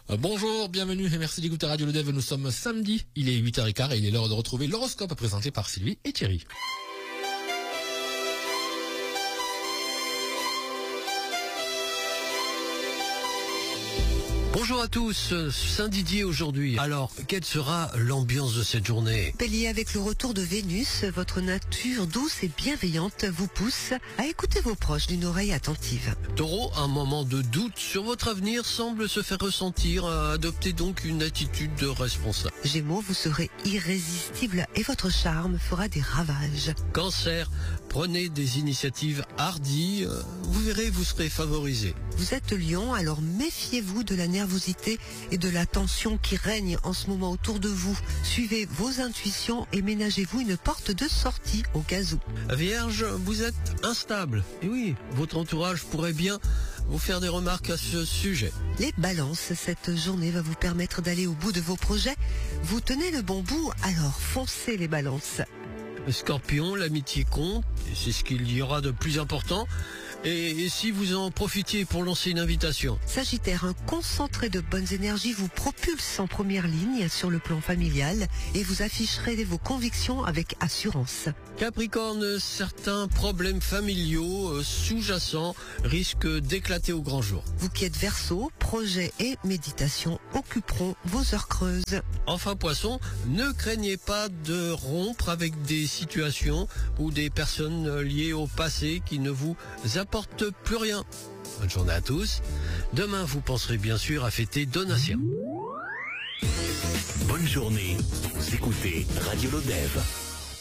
Bonjour, bienvenue et merci d'écouter Radio Le Dev. Nous sommes samedi, il est 8h15 et il est l'heure de retrouver l'horoscope présenté par Sylvie et Thierry. Bonjour à tous, Saint-Didier aujourd'hui. Alors, quelle sera l'ambiance de cette journée? Bélier, avec le retour de Vénus, votre nature douce et bienveillante vous pousse à écouter vos proches d'une oreille attentive. Taureau, un moment de doute sur votre avenir semble se faire ressentir. Adoptez donc une attitude de responsable. Gémeaux, vous serez irrésistible et votre charme fera des ravages. Cancer, prenez des initiatives hardies. Vous verrez, vous serez favorisé. Vous êtes Lion, alors méfiez-vous de la nervosité et de la tension qui règne en ce moment autour de vous. Suivez vos intuitions et ménagez-vous une porte de sortie au cas où. Vierge, vous êtes instable. Et oui, votre entourage pourrait bien vous faire des remarques à ce sujet. Les balances, cette journée va vous permettre d'aller au bout de vos projets. Vous tenez le bon bout, alors foncez les balances. Scorpion, l'amitié compte, et c'est ce qu'il y aura de plus important. Et si vous en profitiez pour lancer une invitation? Sagittaire, un concentré de bonnes énergies vous propulse en première ligne sur le plan familial et vous afficherez vos convictions avec assurance. Capricorne, certains problèmes familiaux sous-jacents risquent d'éclater au grand jour. Vous qui êtes Verseau, projets et méditation occuperont vos heures creuses. Enfin Poisson, ne craignez pas de rompre avec des situations ou des personnes liées au passé qui ne vous apportent plus rien. Bonne journée à tous. Demain, vous penserez bien sûr à fêter Donatien. Bonne journée. Vous écoutez Radio Le Dev.